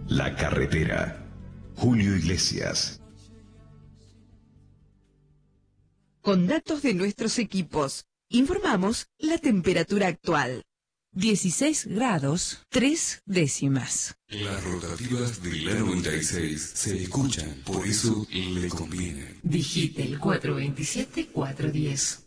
La carretera. Julio Iglesias. Con datos de nuestros equipos, informamos la temperatura actual. 16 grados, 3 décimas. Las rotativas de la 96 se escuchan, por eso le conviene. Digite el 427-410.